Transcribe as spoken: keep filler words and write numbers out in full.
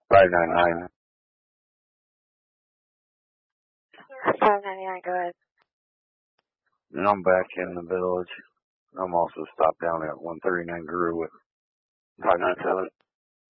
five nine nine. five ninety-nine, go ahead. And I'm back in the village. I'm also stopped down at one thirty-nine Guru with five nine seven.